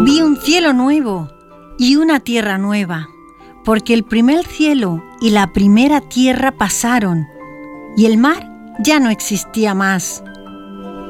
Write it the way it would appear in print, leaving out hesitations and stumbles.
Vi un cielo nuevo y una tierra nueva, porque el primer cielo y la primera tierra pasaron, y el mar ya no existía más.